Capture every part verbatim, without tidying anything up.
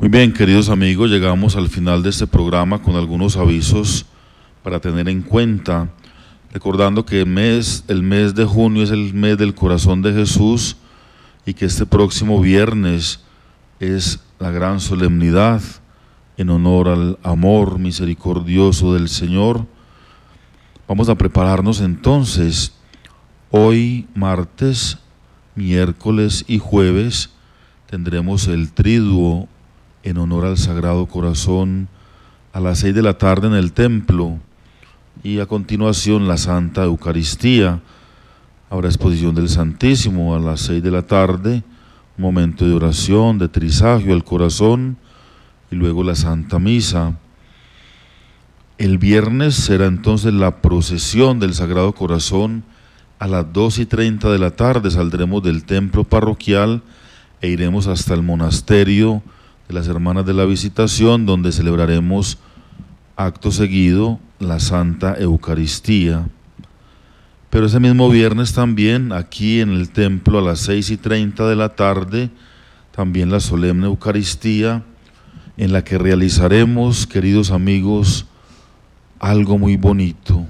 Muy bien, queridos amigos, llegamos al final de este programa con algunos avisos para tener en cuenta, recordando que el mes, el mes de junio es el mes del corazón de Jesús y que este próximo viernes es la gran solemnidad en honor al amor misericordioso del Señor. Vamos a prepararnos entonces. Hoy, martes, miércoles y jueves, tendremos el triduo en honor al Sagrado Corazón a las seis de la tarde en el templo, y a continuación la Santa Eucaristía. Habrá exposición del Santísimo a las seis de la tarde, un momento de oración, de trisagio al corazón, y luego la Santa Misa. El viernes será entonces la procesión del Sagrado Corazón. A las dos y treinta de la tarde saldremos del templo parroquial e iremos hasta el monasterio de las Hermanas de la Visitación, donde celebraremos acto seguido la Santa Eucaristía. Pero ese mismo viernes también, aquí en el templo a las seis y treinta de la tarde, también la solemne Eucaristía, en la que realizaremos, queridos amigos, algo muy bonito: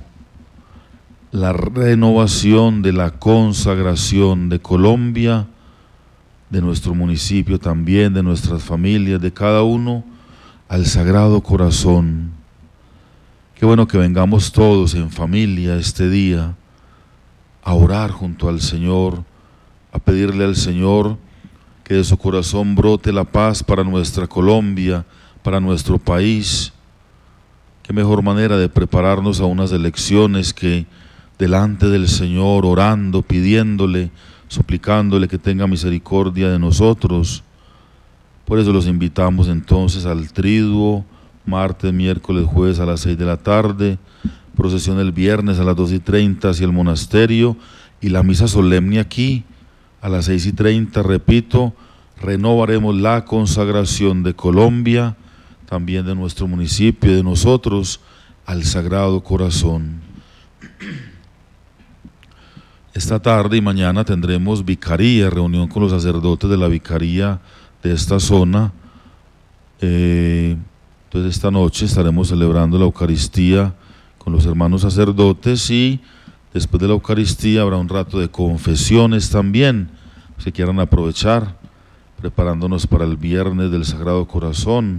la renovación de la consagración de Colombia, de nuestro municipio también, de nuestras familias, de cada uno, al Sagrado Corazón. Qué bueno que vengamos todos en familia este día a orar junto al Señor, a pedirle al Señor que de su corazón brote la paz para nuestra Colombia, para nuestro país. Qué mejor manera de prepararnos a unas elecciones que delante del Señor, orando, pidiéndole, suplicándole que tenga misericordia de nosotros. Por eso los invitamos entonces al triduo, martes, miércoles, jueves a las seis de la tarde, procesión el viernes a las dos y treinta hacia el monasterio, y la misa solemne aquí a las seis y treinta, repito, renovaremos la consagración de Colombia, también de nuestro municipio y de nosotros, al Sagrado Corazón. Esta tarde y mañana tendremos vicaría, reunión con los sacerdotes de la vicaría de esta zona. Eh, entonces esta noche estaremos celebrando la Eucaristía con los hermanos sacerdotes, y después de la Eucaristía habrá un rato de confesiones también, si quieran aprovechar, preparándonos para el viernes del Sagrado Corazón.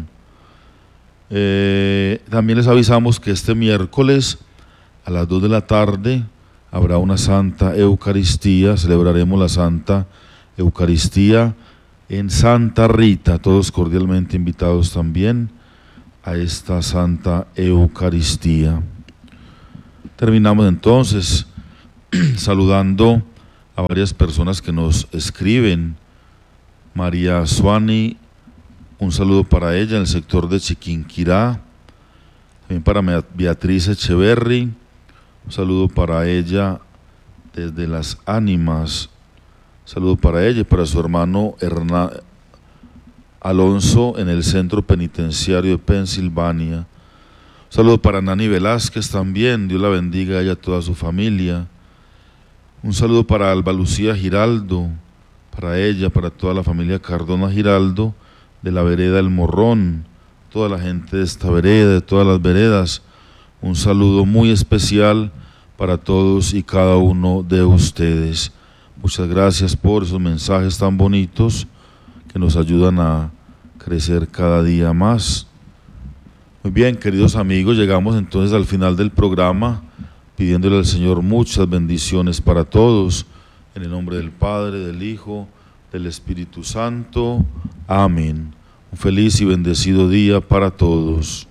Eh, también les avisamos que este miércoles a las dos de la tarde habrá una Santa Eucaristía, celebraremos la Santa Eucaristía en Santa Rita, todos cordialmente invitados también a esta Santa Eucaristía. Terminamos entonces saludando a varias personas que nos escriben. María Suani, un saludo para ella en el sector de Chiquinquirá, también para Beatriz Echeverry, un saludo para ella desde Las Ánimas, un saludo para ella y para su hermano Hernán Alonso en el centro penitenciario de Pensilvania. Un saludo para Nani Velázquez también, Dios la bendiga a ella y a toda su familia. Un saludo para Alba Lucía Giraldo, para ella, para toda la familia Cardona Giraldo de la vereda El Morrón, toda la gente de esta vereda, de todas las veredas. Un saludo muy especial para todos y cada uno de ustedes. Muchas gracias por esos mensajes tan bonitos que nos ayudan a crecer cada día más. Muy bien, queridos amigos, llegamos entonces al final del programa, pidiéndole al Señor muchas bendiciones para todos, en el nombre del Padre, del Hijo, del Espíritu Santo. Amén. Un feliz y bendecido día para todos.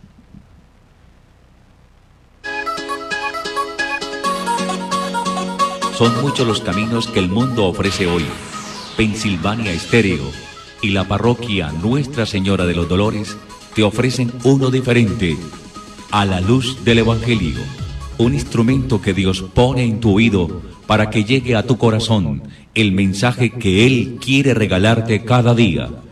Son muchos los caminos que el mundo ofrece hoy. Pensilvania Estéreo y la parroquia Nuestra Señora de los Dolores te ofrecen uno diferente: a la luz del Evangelio, un instrumento que Dios pone en tu oído para que llegue a tu corazón el mensaje que Él quiere regalarte cada día.